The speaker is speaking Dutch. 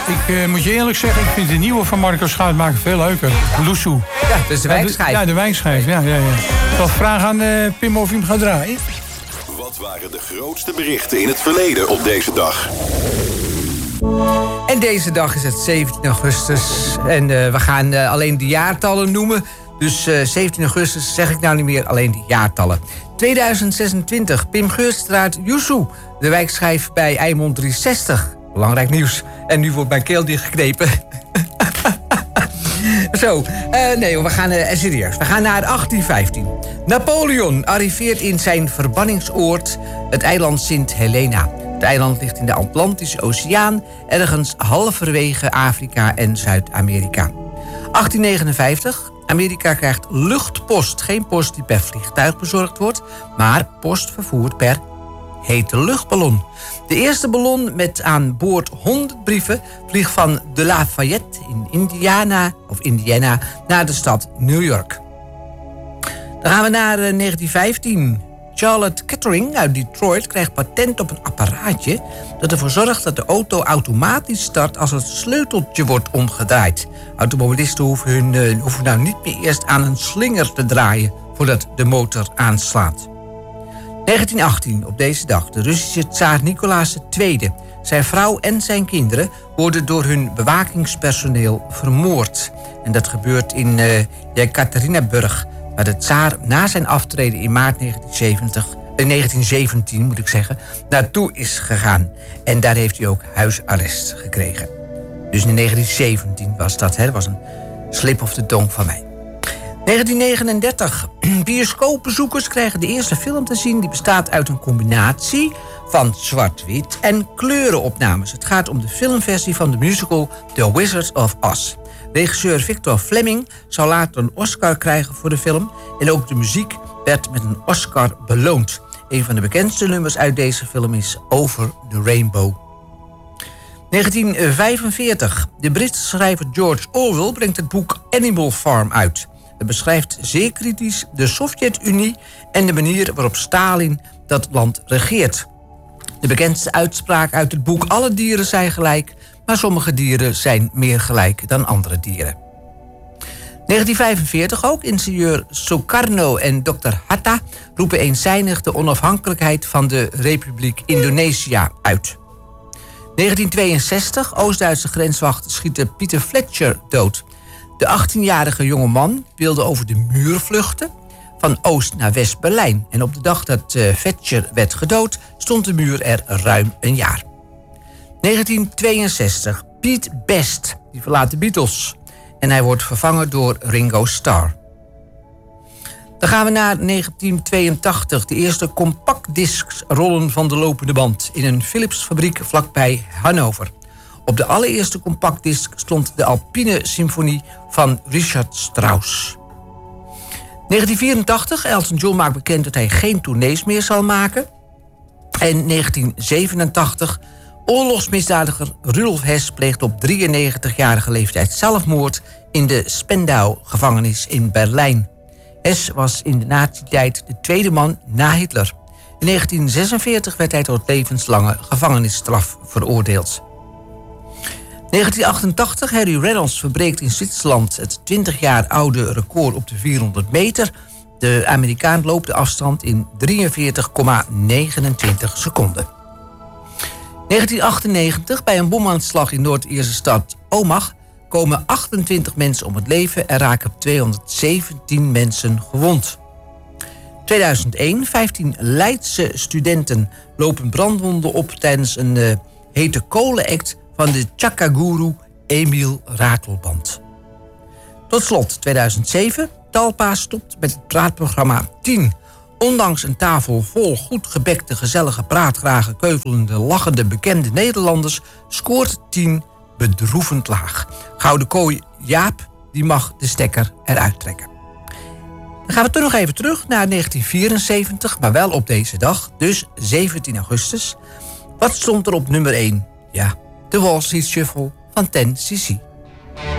Ik moet je eerlijk zeggen, ik vind de nieuwe van Marco Schuitmaker veel leuker. Loesoe. Ja, dat is de wijnschijf. Ja, de wijnschijf. Ja. Wel vraag aan Pim of hij hem gaat draaien. Wat waren de grootste berichten in het verleden op deze dag? En deze dag is het 17 augustus. En we gaan alleen de jaartallen noemen. Dus 17 augustus zeg ik nou niet meer, alleen de jaartallen. 2026, Pim Geurstraat, Yusu. De wijkschijf bij Eimond 360. Belangrijk nieuws. En nu wordt mijn keel dichtgeknepen. Zo, nee, we gaan serieus. We gaan naar 1815. Napoleon arriveert in zijn verbanningsoord, het eiland Sint Helena. Het eiland ligt in de Atlantische Oceaan, ergens halverwege Afrika en Zuid-Amerika. 1859. Amerika krijgt luchtpost. Geen post die per vliegtuig bezorgd wordt, maar post vervoerd per hete luchtballon. De eerste ballon met aan boord 100 brieven vliegt van de Lafayette in Indiana naar de stad New York. Dan gaan we naar 1915. Charlotte Kettering uit Detroit krijgt patent op een apparaatje dat ervoor zorgt dat de auto automatisch start als het sleuteltje wordt omgedraaid. Automobilisten hoeven nou niet meer eerst aan een slinger te draaien voordat de motor aanslaat. 1918, op deze dag, de Russische tsaar Nicolaas II. Zijn vrouw en zijn kinderen worden door hun bewakingspersoneel vermoord. En dat gebeurt in Jekaterinburg, waar de tsaar na zijn aftreden in maart 1917 naartoe is gegaan. En daar heeft hij ook huisarrest gekregen. Dus in 1917 was dat, dat was een slip of de tong van mij. 1939. Bioscoopbezoekers krijgen de eerste film te zien. Die bestaat uit een combinatie van zwart-wit en kleurenopnames. Het gaat om de filmversie van de musical The Wizard of Oz. Regisseur Victor Fleming zou later een Oscar krijgen voor de film. En ook de muziek werd met een Oscar beloond. Een van de bekendste nummers uit deze film is Over the Rainbow. 1945. De Britse schrijver George Orwell brengt het boek Animal Farm uit. Het beschrijft zeer kritisch de Sovjet-Unie en de manier waarop Stalin dat land regeert. De bekendste uitspraak uit het boek: alle dieren zijn gelijk, maar sommige dieren zijn meer gelijk dan andere dieren. 1945 ook. Ingenieur Sukarno en Dr. Hatta roepen eenzijdig de onafhankelijkheid van de Republiek Indonesië uit. 1962. Oost-Duitse grenswachten schieten Pieter Fletcher dood. De 18-jarige jongeman wilde over de muur vluchten van Oost naar West-Berlijn. En op de dag dat Fletcher werd gedood, stond de muur er ruim een jaar. 1962. Pete Best, die verlaat de Beatles. En hij wordt vervangen door Ringo Starr. Dan gaan we naar 1982. De eerste compactdiscs rollen van de lopende band in een Philips-fabriek vlakbij Hannover. Op de allereerste compactdisc stond de Alpine Symfonie van Richard Strauss. 1984. Elton John maakt bekend dat hij geen tournees meer zal maken. En 1987. Oorlogsmisdadiger Rudolf Hess pleegt op 93-jarige leeftijd zelfmoord in de Spandau-gevangenis in Berlijn. Hess was in de nazi-tijd de tweede man na Hitler. In 1946 werd hij tot levenslange gevangenisstraf veroordeeld. 1988. Harry Reynolds verbreekt in Zwitserland het 20 jaar oude record op de 400 meter. De Amerikaan loopt de afstand in 43,29 seconden. 1998. Bij een bomaanslag in Noord-Ierse stad Omagh komen 28 mensen om het leven en raken 217 mensen gewond. 2001. 15 Leidse studenten lopen brandwonden op tijdens een hete kolenact van de Chakaguru Emil Ratelband. Tot slot 2007. Talpa stopt met het praatprogramma 10. Ondanks een tafel vol goed gebekte, gezellige, praatgrage, keuvelende, lachende, bekende Nederlanders scoort 10 bedroevend laag. Gouden kooi Jaap, die mag de stekker eruit trekken. Dan gaan we toch nog even terug naar 1974, maar wel op deze dag, dus 17 augustus. Wat stond er op nummer 1? Ja, de Wall Street Shuffle van 10cc.